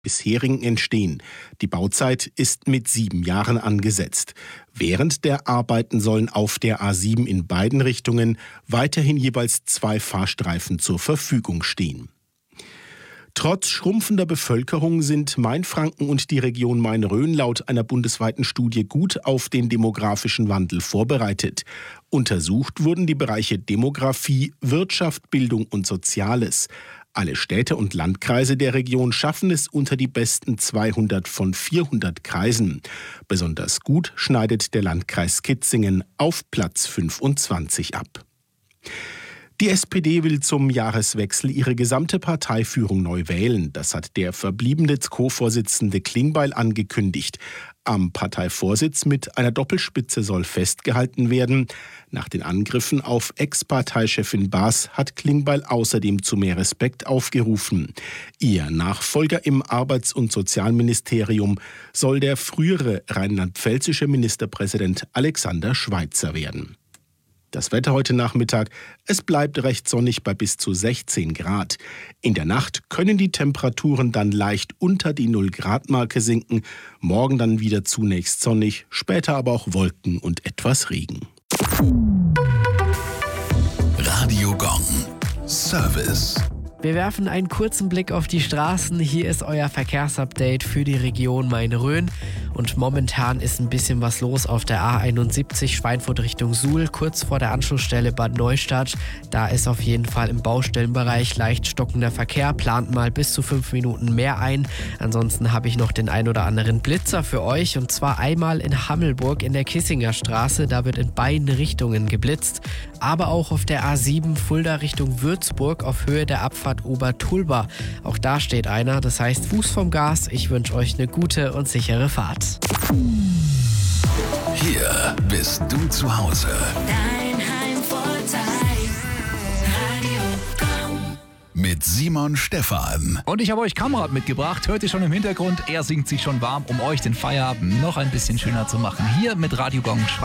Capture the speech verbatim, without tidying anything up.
bisherigen entstehen. Die Bauzeit ist mit sieben Jahren angesetzt. Während der Arbeiten sollen auf der A sieben in beiden Richtungen weiterhin jeweils zwei Fahrstreifen zur Verfügung stehen. Trotz schrumpfender Bevölkerung sind Mainfranken und die Region Main-Rhön laut einer bundesweiten Studie gut auf den demografischen Wandel vorbereitet. Untersucht wurden die Bereiche Demografie, Wirtschaft, Bildung und Soziales. Alle Städte und Landkreise der Region schaffen es unter die besten zweihundert von vierhundert Kreisen. Besonders gut schneidet der Landkreis Kitzingen auf Platz fünfundzwanzig ab. Die S P D will zum Jahreswechsel ihre gesamte Parteiführung neu wählen. Das hat der verbliebene Co-Vorsitzende Klingbeil angekündigt. Am Parteivorsitz mit einer Doppelspitze soll festgehalten werden. Nach den Angriffen auf Ex-Parteichefin Baas hat Klingbeil außerdem zu mehr Respekt aufgerufen. Ihr Nachfolger im Arbeits- und Sozialministerium soll der frühere rheinland-pfälzische Ministerpräsident Alexander Schweitzer werden. Das Wetter heute Nachmittag, es bleibt recht sonnig bei bis zu sechzehn Grad. In der Nacht können die Temperaturen dann leicht unter die null Grad Marke sinken. Morgen dann wieder zunächst sonnig, später aber auch Wolken und etwas Regen. Radio Gong. Service. Wir werfen einen kurzen Blick auf die Straßen. Hier ist euer Verkehrsupdate für die Region Main-Rhön. Und momentan ist ein bisschen was los auf der A einundsiebzig Schweinfurt Richtung Suhl, kurz vor der Anschlussstelle Bad Neustadt. Da ist auf jeden Fall im Baustellenbereich leicht stockender Verkehr. Plant mal bis zu fünf Minuten mehr ein. Ansonsten habe ich noch den ein oder anderen Blitzer für euch. Und zwar einmal in Hammelburg in der Kissinger Straße. Da wird in beiden Richtungen geblitzt. Aber auch auf der A sieben Fulda Richtung Würzburg auf Höhe der Abfahrt Obertulba. Auch da steht einer. Das heißt Fuß vom Gas. Ich wünsche euch eine gute und sichere Fahrt. Hier bist du zu Hause. Dein Heimvorteil. Radio Gong. Mit Simon Stephan. Und ich habe euch Kamerad mitgebracht. Hört ihr schon im Hintergrund? Er singt sich schon warm, um euch den Feierabend noch ein bisschen schöner zu machen. Hier mit Radio Gong.